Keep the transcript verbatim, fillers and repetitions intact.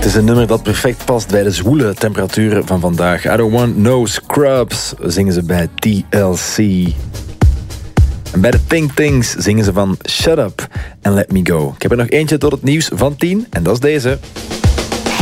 Het is een nummer dat perfect past bij de zwoele temperaturen van vandaag. I don't want no scrubs, zingen ze bij T L C. En bij de Pink Things zingen ze van Shut Up and Let Me Go. Ik heb er nog eentje tot het nieuws van tien en dat is deze.